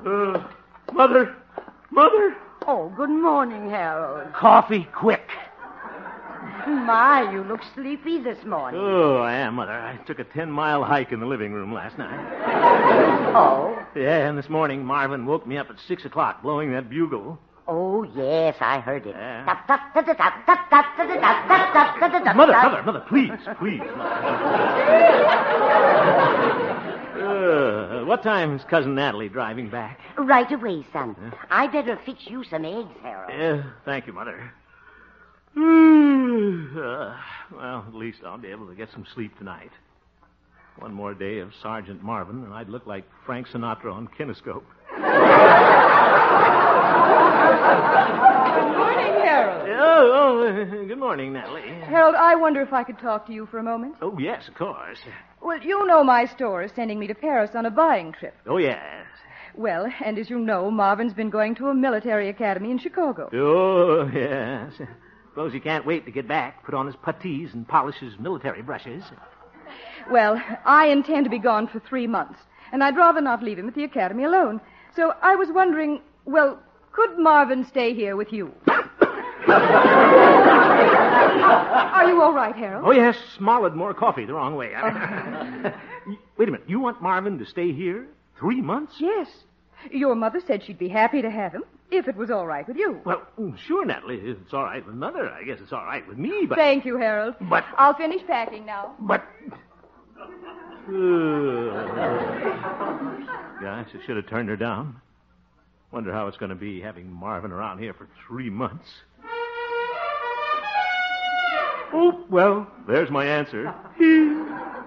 Mother! Mother! Oh, good morning, Harold. Coffee, quick. My, you look sleepy this morning. Oh, I am, Mother. I took a 10-mile hike in the living room last night. Oh? Yeah, and this morning Marvin woke me up at 6 o'clock blowing that bugle. Oh, yes, I heard it. Yeah. Mother, please. What time is Cousin Natalie driving back? Right away, son. I better fix you some eggs, Harold. Thank you, Mother. Well, at least I'll be able to get some sleep tonight. One more day of Sergeant Marvin, and I'd look like Frank Sinatra on Kinescope. Good morning, Harold. Good morning, Natalie. Harold, I wonder if I could talk to you for a moment. Oh, yes, of course. Well, you know my store is sending me to Paris on a buying trip. Oh, yes. Well, and as you know, Marvin's been going to a military academy in Chicago. Oh, yes. Suppose he can't wait to get back, put on his puttees, and polish his military brushes. Well, I intend to be gone for 3 months, and I'd rather not leave him at the academy alone. So I was wondering, well, could Marvin stay here with you? Are you all right, Harold? Oh, yes, swallowed more coffee the wrong way. Wait a minute. You want Marvin to stay here 3 months? Yes. Your mother said she'd be happy to have him, if it was all right with you. Well, sure, Natalie. If it's all right with Mother, I guess it's all right with me, but... Thank you, Harold. But... I'll finish packing now. But... Gosh, I should have turned her down. Wonder how it's going to be having Marvin around here for 3 months. Oh, well, there's my answer.